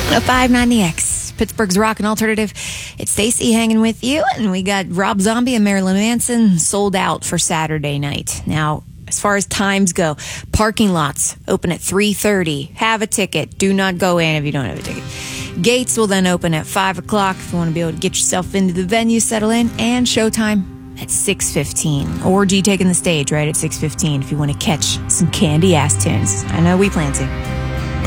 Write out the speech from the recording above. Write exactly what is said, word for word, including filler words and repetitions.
oh five ninety X, Pittsburgh's rock and alternative. It's Stacy hanging with you, and we got Rob Zombie and Marilyn Manson sold out for Saturday night. Now, as far as times go, parking lots open at three thirty. Have a ticket. Do not go in if you don't have a ticket. Gates will then open at five o'clock if you want to be able to get yourself into the venue, settle in, and showtime at six fifteen. Or G taking the stage right at six fifteen if you want to catch some candy-ass tunes. I know we plan to.